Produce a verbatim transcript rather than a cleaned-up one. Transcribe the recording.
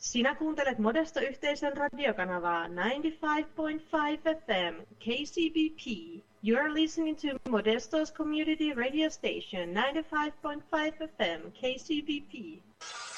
Sinä kuuntelet Modesto-yhteisön radiokanavaa ninety-five point five F M K C B P. You are listening to Modesto's community radio station ninety-five point five F M K C B P.